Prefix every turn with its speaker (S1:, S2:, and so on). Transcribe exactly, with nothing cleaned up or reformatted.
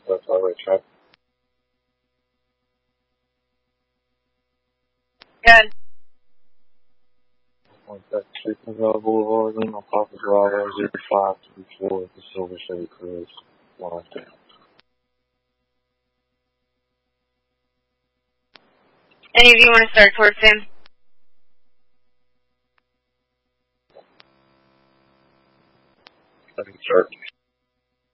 S1: That's highway check.
S2: Good.
S1: One sec. Chieftainville Boulevard, Lima, Papa Bravo, zero five two four, the Silver City Cruise. Locked down.
S2: Any of you want to start towards him?
S1: I can start.